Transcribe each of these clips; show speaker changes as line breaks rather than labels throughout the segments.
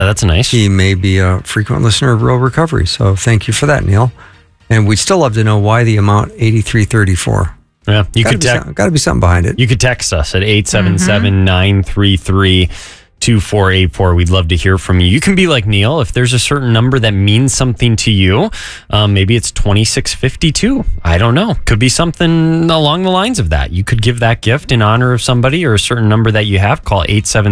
That's nice.
He may be a frequent listener of Real Recovery. So thank you for that, Neil. And we'd still love to know why the amount 8334.
Yeah, you could
got to be something behind it.
You could text us at 877-933-2484. We'd love to hear from you. You can be like Neil. If there's a certain number that means something to you, maybe it's 2652. I don't know. Could be something along the lines of that. You could give that gift in honor of somebody or a certain number that you have. Call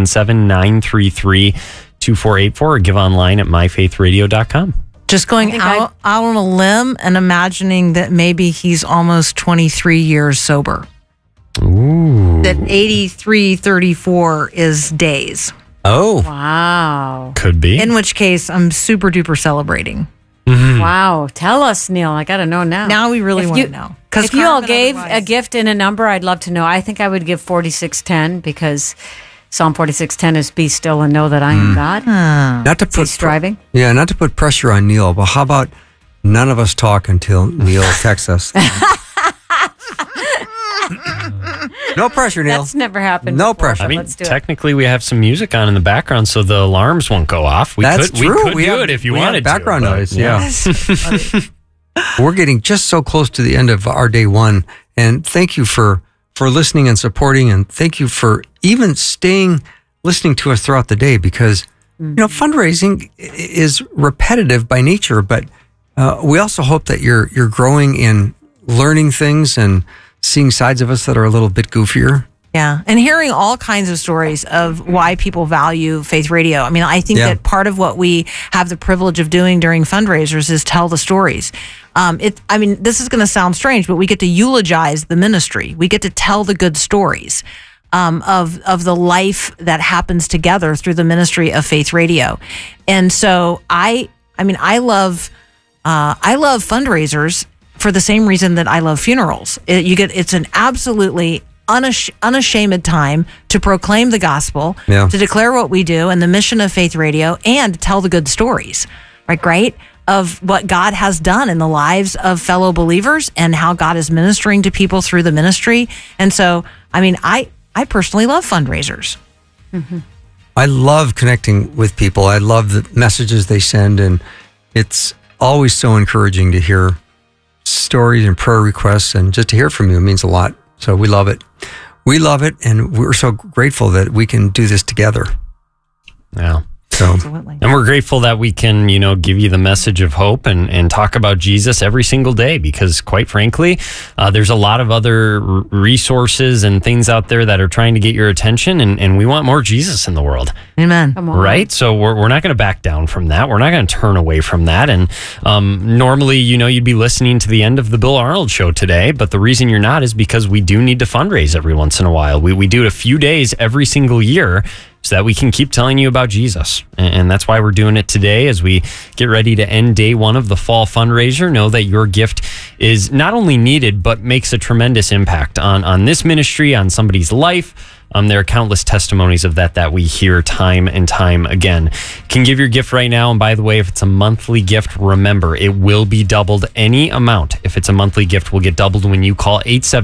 877-933-2484 or give online at myfaithradio.com.
Just going out on a limb and imagining that maybe he's almost 23 years sober.
Ooh.
That 8334 is days.
Oh.
Wow.
Could be.
In which case, I'm super duper celebrating.
Mm-hmm.
Wow. Tell us, Neil. I got to know now.
Now we really want to know.
If you all gave a gift in a number, I'd love to know. I think I would give 4610 because Psalm 46:10 is be still and know that I am God.
Not to put
striving.
Not to put pressure on Neil, but how about none of us talk until Neil texts us? No pressure, Neil.
That's never happened.
No
before,
pressure.
I mean,
let's do
technically, we have some music on in the background, so the alarms won't go off.
That's true.
We could do it if you wanted
background
to.
noise. Yeah. We're getting just so close to the end of our day one, and thank you for listening and supporting, and thank you for even listening to us throughout the day, because fundraising is repetitive by nature, but we also hope that you're growing in learning things and seeing sides of us that are a little bit goofier.
Yeah, and hearing all kinds of stories of why people value Faith Radio. I mean, I think that part of what we have the privilege of doing during fundraisers is tell the stories. This is going to sound strange, but we get to eulogize the ministry. We get to tell the good stories of the life that happens together through the ministry of Faith Radio. And so I love fundraisers for the same reason that I love funerals. It's an absolutely unashamed time to proclaim the gospel, to declare what we do and the mission of Faith Radio, and to tell the good stories, right? Of what God has done in the lives of fellow believers and how God is ministering to people through the ministry. And so, I personally love fundraisers.
Mm-hmm.
I love connecting with people. I love the messages they send, and it's always so encouraging to hear stories and prayer requests, and just to hear from you, it means a lot. So we love it. We love it, and we're so grateful that we can do this together.
Yeah.
So,
absolutely.
And we're grateful that we can, give you the message of hope and talk about Jesus every single day, because quite frankly, there's a lot of other resources and things out there that are trying to get your attention, and we want more Jesus in the world.
Amen.
Come on.
Right? So we're not going to back down from that. We're not going to turn away from that. And normally, you'd be listening to the end of the Bill Arnold show today, but the reason you're not is because we do need to fundraise every once in a while. We do it a few days every single year, so that we can keep telling you about Jesus. And that's why we're doing it today as we get ready to end day one of the fall fundraiser. Know that your gift is not only needed, but makes a tremendous impact on this ministry, on somebody's life. There are countless testimonies of that we hear time and time again. You can give your gift right now. And by the way, if it's a monthly gift, remember, it will be doubled. Any amount, if it's a monthly gift, will get doubled when you call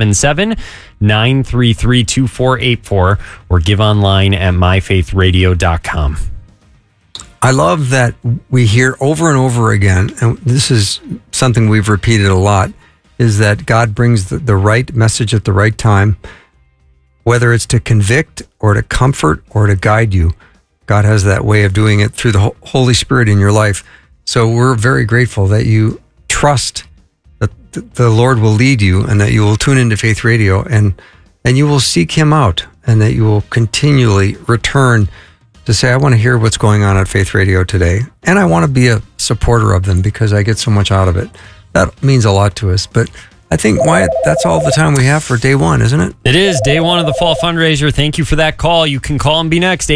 877-933-2484 or give online at myfaithradio.com.
I love that we hear over and over again, and this is something we've repeated a lot, is that God brings the right message at the right time. Whether it's to convict or to comfort or to guide you, God has that way of doing it through the Holy Spirit in your life. So we're very grateful that you trust that the Lord will lead you, and that you will tune into Faith Radio, and you will seek Him out, and that you will continually return to say, I want to hear what's going on at Faith Radio today, and I want to be a supporter of them because I get so much out of it. That means a lot to us. But I think, Wyatt, that's all the time we have for day one, isn't it?
It is day one of the fall fundraiser. Thank you for that call. You can call and be next,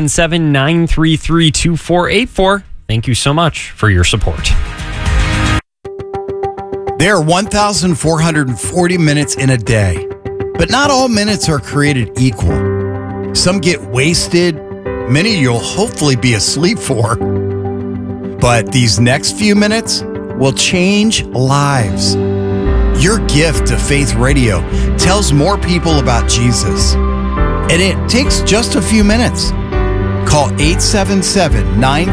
877-933-2484. Thank you so much for your support.
There are 1,440 minutes in a day, but not all minutes are created equal. Some get wasted, many you'll hopefully be asleep for. But these next few minutes will change lives. Your gift to Faith Radio tells more people about Jesus, and it takes just a few minutes. Call 877-9